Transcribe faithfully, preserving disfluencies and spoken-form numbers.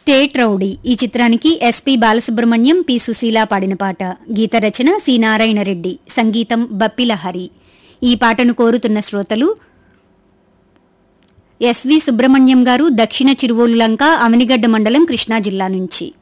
State rowdy ఈ చిత్రానికి SP Balasubrahmanyam, P Susheela పాడిన పాట. గీత రచన సి నారాయణ రెడ్డి, సంగీతం బప్పిలహరి. ఈ పాటను కోరుతున్న శ్రోతలు ఎస్వి సుబ్రహ్మణ్యం గారు, దక్షిణ చిరువోలు లంక, అవనిగడ్డ మండలం, కృష్ణా జిల్లా నుంచి.